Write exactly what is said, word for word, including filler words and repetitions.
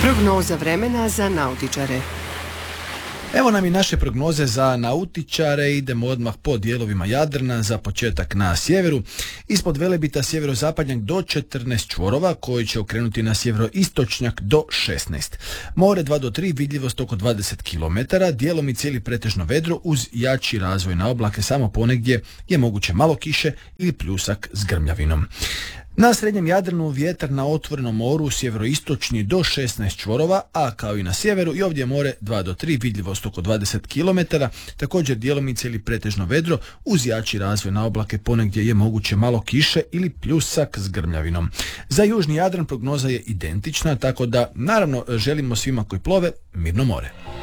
Prognoza vremena za nautičare. Evo nam i naše prognoze za nautičare. Idemo odmah po dijelovima Jadrana, za početak na sjeveru. Ispod Velebita sjeverozapadnjak do četrnaest čvorova koji će okrenuti na sjeveroistočnjak do šesnaest. More dva do tri, vidljivost oko dvadeset kilometara, dijelom i cijeli pretežno vedro uz jači razvoj na oblake, samo ponegdje je moguće malo kiše ili pljusak s grmljavinom. Na srednjem Jadranu vjetar na otvorenom moru sjeveroistočni do šesnaest čvorova, a kao i na sjeveru i ovdje more dva do tri, vidljivost oko dvadeset kilometara, također djelomice ili pretežno vedro uz jači razvoj na oblake, ponegdje je moguće malo kiše ili pljusak s grmljavinom. Za južni Jadran prognoza je identična, tako da naravno želimo svima koji plove mirno more.